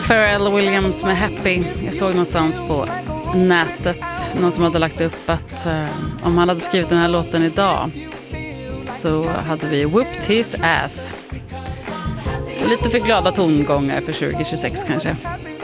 Pharrell Williams med Happy. Jag såg någonstans på nätet någon som hade lagt upp att om han hade skrivit den här låten idag så hade vi whooped his ass. Lite för glada tongångar för 2026 kanske.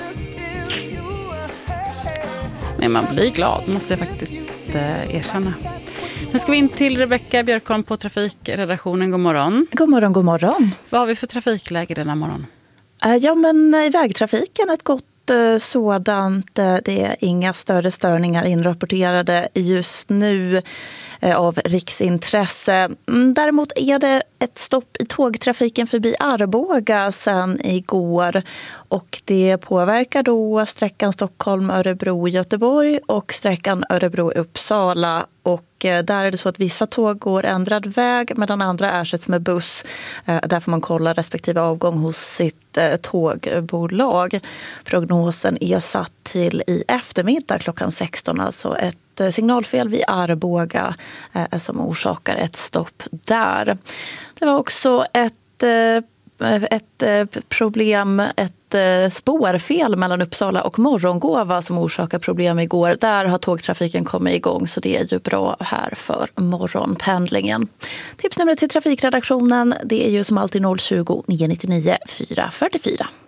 Men man blir glad, måste jag faktiskt erkänna. Nu ska vi in till Rebecka Björkholm på trafikredaktionen. God morgon. God morgon, god morgon. Vad har vi för trafikläge den här morgonen? Ja, men i vägtrafiken ett gott sådant. Det är inga större störningar inrapporterade just nu av riksintresse. Däremot är det ett stopp i tågtrafiken förbi Arboga sedan igår. Och det påverkar då sträckan Stockholm-Örebro-Göteborg och sträckan Örebro-Uppsala. Och där är det så att vissa tåg går ändrad väg medan andra ersätts med buss. Där får man kolla respektive avgång hos sitt tågbolag. Prognosen är satt till i eftermiddag klockan 16, alltså ett signalfel vid Arboga som orsakar ett stopp där. Det var också ett problem, ett spårfel mellan Uppsala och Morgongåva som orsakar problem igår. Där har tågtrafiken kommit igång, så det är ju bra här för morgonpendlingen. Tipsnumret till trafikredaktionen, det är ju som alltid 020 999 444.